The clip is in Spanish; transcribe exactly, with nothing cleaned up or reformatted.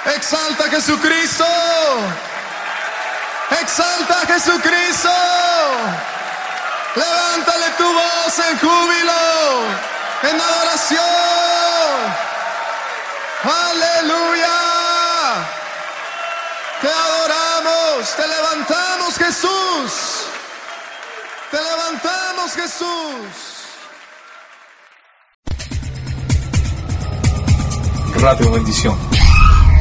Exalta a Jesucristo. Exalta a Jesucristo. Levántale tu voz en júbilo, en adoración. Aleluya. Te adoramos, te levantamos, Jesús. Te levantamos, Jesús. Radio Bendición.